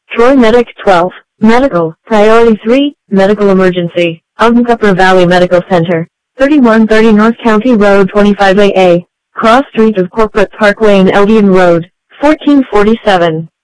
Troy Medic 12. Medical. Priority 3. Medical emergency. Upper Valley Medical Center. 3130 North County Road 25AA. Cross Street of Corporate Parkway and Elgin Road. 1447.